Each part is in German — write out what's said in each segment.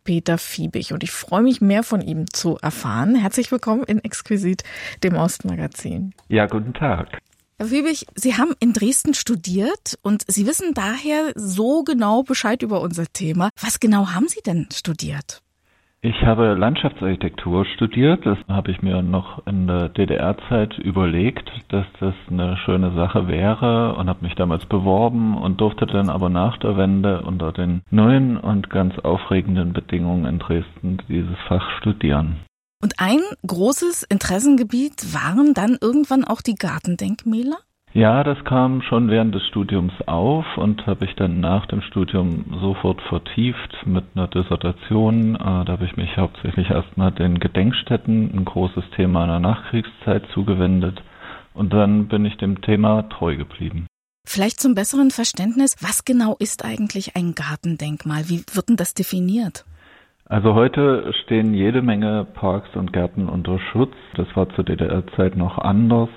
Peter Fiebig und ich freue mich, mehr von ihm zu erfahren. Herzlich willkommen in Exquisit, dem Ostmagazin. Ja, guten Tag. Herr Fiebig, Sie haben in Dresden studiert und Sie wissen daher so genau Bescheid über unser Thema. Was genau haben Sie denn studiert? Ich habe Landschaftsarchitektur studiert. Das habe ich mir noch in der DDR-Zeit überlegt, dass das eine schöne Sache wäre und habe mich damals beworben und durfte dann aber nach der Wende unter den neuen und ganz aufregenden Bedingungen in Dresden dieses Fach studieren. Und ein großes Interessengebiet waren dann irgendwann auch die Gartendenkmäler? Ja, das kam schon während des Studiums auf und habe ich dann nach dem Studium sofort vertieft mit einer Dissertation. Da habe ich mich hauptsächlich erstmal den Gedenkstätten, ein großes Thema in der Nachkriegszeit, zugewendet. Und dann bin ich dem Thema treu geblieben. Vielleicht zum besseren Verständnis, was genau ist eigentlich ein Gartendenkmal? Wie wird denn das definiert? Also heute stehen jede Menge Parks und Gärten unter Schutz. Das war zur DDR-Zeit noch anders.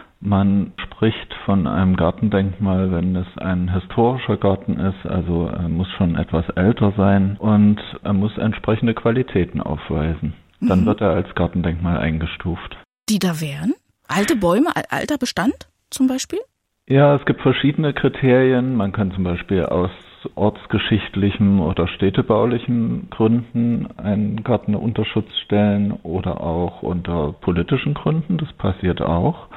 Man spricht von einem Gartendenkmal, wenn es ein historischer Garten ist, also er muss schon etwas älter sein und er muss entsprechende Qualitäten aufweisen. Dann wird er als Gartendenkmal eingestuft. Die da wären? Alte Bäume, alter Bestand zum Beispiel? Ja, es gibt verschiedene Kriterien. Man kann zum Beispiel aus ortsgeschichtlichen oder städtebaulichen Gründen einen Garten unter Schutz stellen oder auch unter politischen Gründen, das passiert auch,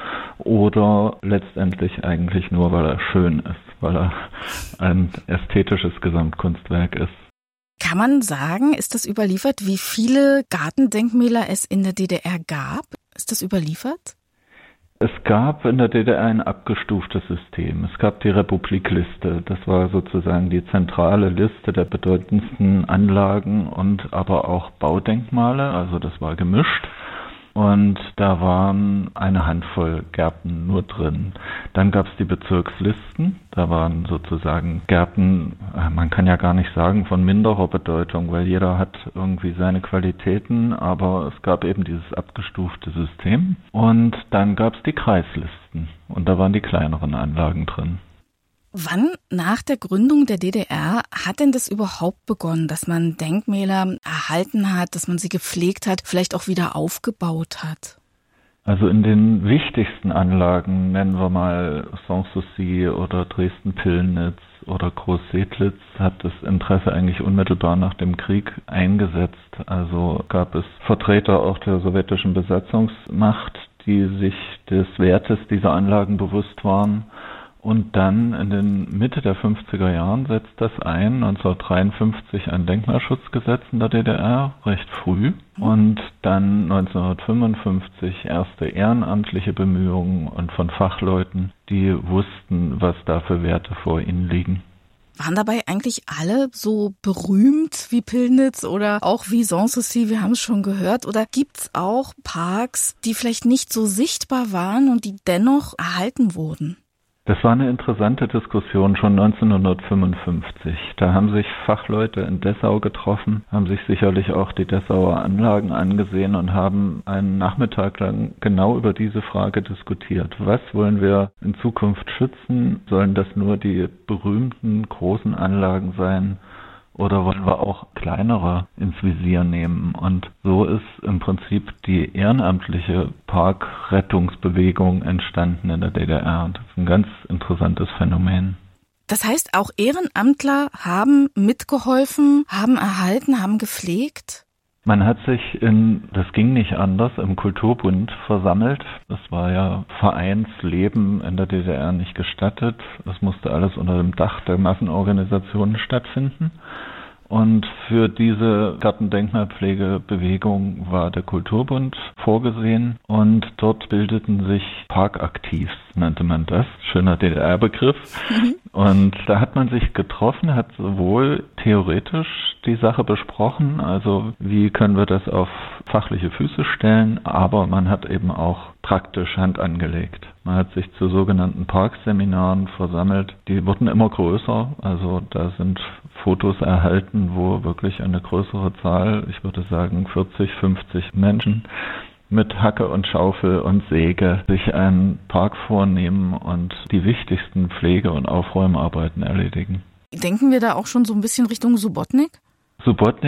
oder letztendlich eigentlich nur, weil er schön ist, weil er ein ästhetisches Gesamtkunstwerk ist. Kann man sagen, ist das überliefert, wie viele Gartendenkmäler es in der DDR gab? Ist das überliefert? Es gab in der DDR ein abgestuftes System. Es gab die Republikliste. Das war sozusagen die zentrale Liste der bedeutendsten Anlagen und aber auch Baudenkmale. Also das war gemischt. Und da waren eine Handvoll Gärten nur drin. Dann gab es die Bezirkslisten. Da waren sozusagen Gärten, man kann ja gar nicht sagen von minderer Bedeutung, weil jeder hat irgendwie seine Qualitäten, aber es gab eben dieses abgestufte System. Und dann gab es die Kreislisten und da waren die kleineren Anlagen drin. Wann nach der Gründung der DDR hat denn das überhaupt begonnen, dass man Denkmäler erhalten hat, dass man sie gepflegt hat, vielleicht auch wieder aufgebaut hat? Also in den wichtigsten Anlagen, nennen wir mal Sanssouci oder Dresden-Pillnitz oder Groß-Sedlitz, hat das Interesse eigentlich unmittelbar nach dem Krieg eingesetzt. Also gab es Vertreter auch der sowjetischen Besatzungsmacht, die sich des Wertes dieser Anlagen bewusst waren. Und dann in den Mitte der 50er Jahren setzt das ein, 1953 ein Denkmalschutzgesetz in der DDR, recht früh. Und dann 1955 erste ehrenamtliche Bemühungen und von Fachleuten, die wussten, was da für Werte vor ihnen liegen. Waren dabei eigentlich alle so berühmt wie Pillnitz oder auch wie Sanssouci, wir haben es schon gehört? Oder gibt's auch Parks, die vielleicht nicht so sichtbar waren und die dennoch erhalten wurden? Das war eine interessante Diskussion schon 1955. Da haben sich Fachleute in Dessau getroffen, haben sich sicherlich auch die Dessauer Anlagen angesehen und haben einen Nachmittag lang genau über diese Frage diskutiert. Was wollen wir in Zukunft schützen? Sollen das nur die berühmten großen Anlagen sein? Oder wollen wir auch kleinere ins Visier nehmen? Und so ist im Prinzip die ehrenamtliche Parkrettungsbewegung entstanden in der DDR. Das ist ein ganz interessantes Phänomen. Das heißt, auch Ehrenamtler haben mitgeholfen, haben erhalten, haben gepflegt? Man hat sich das ging nicht anders, im Kulturbund versammelt. Das war ja Vereinsleben in der DDR nicht gestattet. Es musste alles unter dem Dach der Massenorganisationen stattfinden. Und für diese Gartendenkmalpflegebewegung war der Kulturbund vorgesehen und dort bildeten sich Parkaktivs, nannte man das. Schöner DDR-Begriff. Und da hat man sich getroffen, hat sowohl theoretisch die Sache besprochen, also wie können wir das auf fachliche Füße stellen, aber man hat eben auch praktisch Hand angelegt. Man hat sich zu sogenannten Parkseminaren versammelt. Die wurden immer größer, also da sind Fotos erhalten, wo wirklich eine größere Zahl, ich würde sagen 40, 50 Menschen mit Hacke und Schaufel und Säge sich einen Park vornehmen und die wichtigsten Pflege- und Aufräumarbeiten erledigen. Denken wir da auch schon so ein bisschen Richtung Subotnik? Subotnik